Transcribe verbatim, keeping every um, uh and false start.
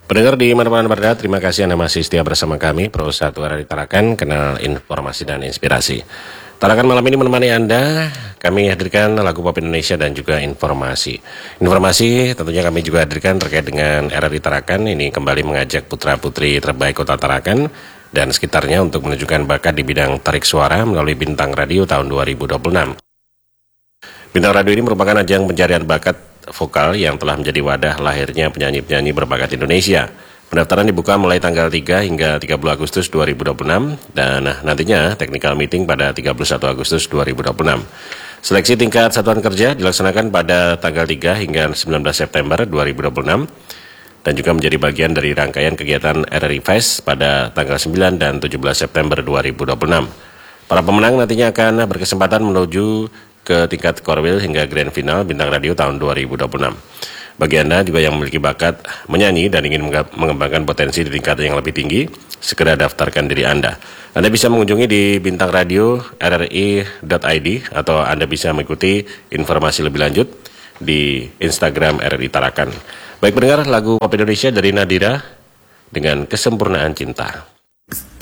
Pendengar di mana-mana berada, terima kasih Anda masih setia bersama kami, Pro satu R R I Tarakan, kenal informasi dan inspirasi. Tarakan malam ini menemani Anda, kami hadirkan lagu pop Indonesia dan juga informasi. Informasi tentunya kami juga hadirkan terkait dengan R R I Tarakan, ini kembali mengajak putra-putri terbaik kota Tarakan dan sekitarnya untuk menunjukkan bakat di bidang tarik suara melalui Bintang Radio tahun dua ribu dua puluh enam. Bintang Radio ini merupakan ajang pencarian bakat vokal yang telah menjadi wadah lahirnya penyanyi-penyanyi berbakat Indonesia. Pendaftaran dibuka mulai tanggal tiga hingga tiga puluh Agustus dua ribu dua puluh enam dan nantinya technical meeting pada tiga puluh satu Agustus dua ribu dua puluh enam. Seleksi tingkat satuan kerja dilaksanakan pada tanggal tiga hingga sembilan belas September dua ribu dua puluh enam dan juga menjadi bagian dari rangkaian kegiatan R R I Fest pada tanggal sembilan dan tujuh belas September dua ribu dua puluh enam. Para pemenang nantinya akan berkesempatan menuju ke tingkat korwil hingga grand final Bintang Radio tahun dua ribu dua puluh enam. Bagi Anda juga yang memiliki bakat menyanyi dan ingin mengembangkan potensi di tingkat yang lebih tinggi, segera daftarkan diri Anda. Anda bisa mengunjungi di bintang radio r r i dot i d atau Anda bisa mengikuti informasi lebih lanjut di Instagram R R I Tarakan. Baik pendengar, lagu pop Indonesia dari Nadira dengan Kesempurnaan Cinta.